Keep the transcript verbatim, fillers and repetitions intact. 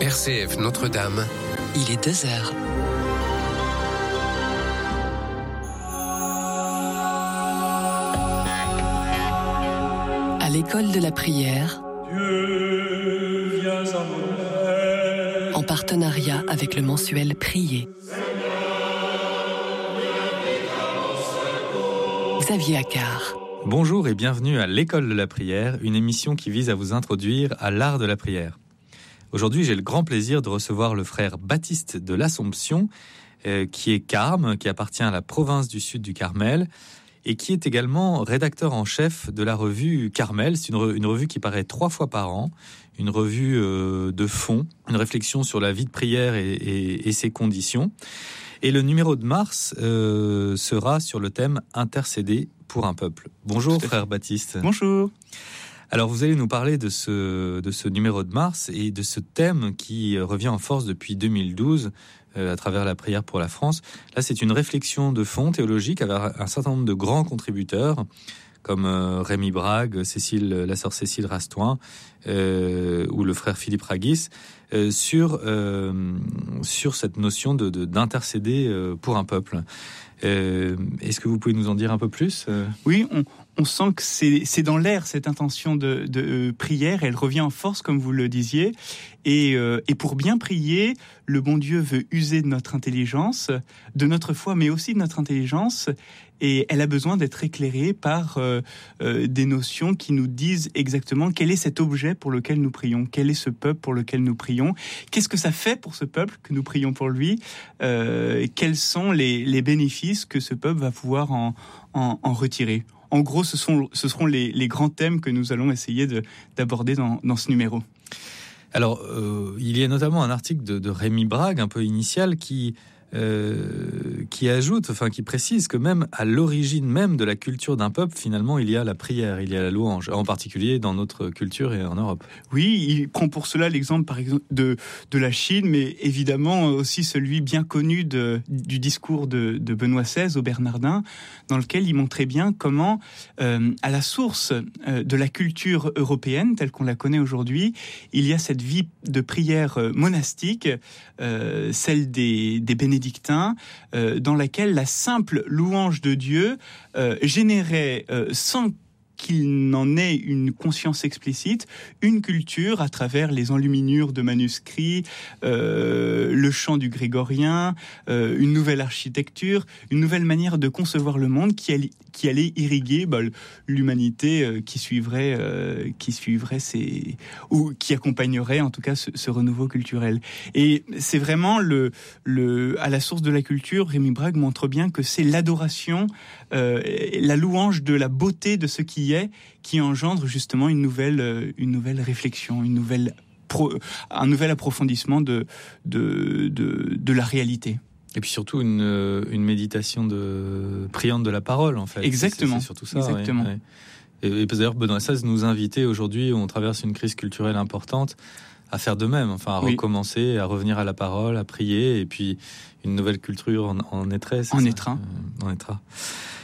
R C F Notre-Dame. Il est deux heures. À l'école de la prière, en partenariat avec le mensuel Prier. Xavier Accard. Bonjour et bienvenue à l'école de la prière, une émission qui vise à vous introduire à l'art de la prière. Aujourd'hui, j'ai le grand plaisir de recevoir le frère Baptiste de l'Assomption, euh, qui est carme, qui appartient à la province du Sud du Carmel, et qui est également rédacteur en chef de la revue Carmel. C'est une, re- une revue qui paraît trois fois par an, une revue euh, de fond, une réflexion sur la vie de prière et, et, et ses conditions. Et le numéro de mars euh, sera sur le thème « Intercéder pour un peuple ». Bonjour frère Baptiste. Bonjour. Alors vous allez nous parler de ce, de ce numéro de mars et de ce thème qui revient en force depuis deux mille douze euh, à travers la prière pour la France. Là, c'est une réflexion de fond théologique avec un certain nombre de grands contributeurs comme euh, Rémi Brague, Cécile, la sœur Cécile Rastoin euh, ou le frère Philippe Ragis euh, sur, euh, sur cette notion de, de, d'intercéder euh, pour un peuple. Euh, est-ce que vous pouvez nous en dire un peu plus ? Oui, on, on sent que c'est, c'est dans l'air cette intention de, de euh, prière. Elle revient en force, comme vous le disiez. Et, euh, et pour bien prier, le bon Dieu veut user de notre intelligence, de notre foi, mais aussi de notre intelligence. Et elle a besoin d'être éclairée par euh, euh, des notions qui nous disent exactement quel est cet objet pour lequel nous prions, quel est ce peuple pour lequel nous prions, qu'est-ce que ça fait pour ce peuple que nous prions pour lui, euh, quels sont les, les bénéfices que ce peuple va pouvoir en, en, en retirer. En gros, ce, sont, ce seront les, les grands thèmes que nous allons essayer de, d'aborder dans, dans ce numéro. Alors, euh, il y a notamment un article de, de Rémi Brague, un peu initial, qui... Euh, qui ajoute, enfin qui précise que même à l'origine même de la culture d'un peuple, finalement, il y a la prière, il y a la louange, en particulier dans notre culture et en Europe. Oui, il prend pour cela l'exemple, par exemple, de de la Chine, mais évidemment aussi celui bien connu de du discours de, de Benoît seize aux Bernardins, dans lequel il montrait bien comment, euh, à la source euh, de la culture européenne telle qu'on la connaît aujourd'hui, il y a cette vie de prière monastique, euh, celle des des bénédictins. Euh, dans laquelle la simple louange de Dieu euh, générait, euh, sans qu'il n'en ait une conscience explicite, une culture à travers les enluminures de manuscrits, euh, le chant du grégorien, euh, une nouvelle architecture, une nouvelle manière de concevoir le monde qui allait, qui allait irriguer bah, l'humanité euh, qui suivrait, euh, qui suivrait ces, ou qui accompagnerait en tout cas ce, ce renouveau culturel. Et c'est vraiment le, le, à la source de la culture, Rémi Brague montre bien que c'est l'adoration, euh, la louange de la beauté de ce qui est, qui engendre justement une nouvelle, une nouvelle réflexion, une nouvelle pro, un nouvel approfondissement de, de, de, de la réalité. Et puis surtout une, une méditation de priante de la parole, en fait. Exactement. C'est, c'est surtout ça. Exactement. Ouais, ouais. Et, et d'ailleurs, Benoît seize nous invitait aujourd'hui, où on traverse une crise culturelle importante, à faire de même, enfin à oui. recommencer, à revenir à la parole, à prier, et puis une nouvelle culture en, en naîtra. En naîtra. Euh, en naîtra.